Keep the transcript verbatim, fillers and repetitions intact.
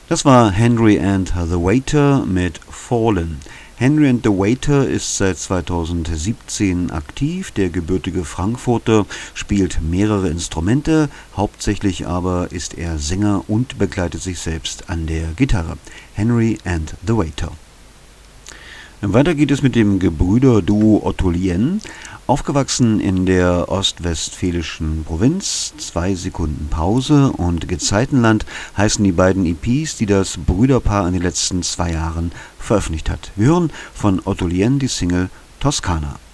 Das war Henry and the Waiter mit Fallen. Henry and the Waiter ist seit zweitausendsiebzehn aktiv. Der gebürtige Frankfurter spielt mehrere Instrumente, hauptsächlich aber ist er Sänger und begleitet sich selbst an der Gitarre. Henry and the Waiter. Weiter geht es mit dem Gebrüder-Duo Otto Lien. Aufgewachsen in der ostwestfälischen Provinz, zwei Sekunden Pause und Gezeitenland heißen die beiden E Ps, die das Brüderpaar in den letzten zwei Jahren veröffentlicht hat. Wir hören von Otto Lien die Single Toskana.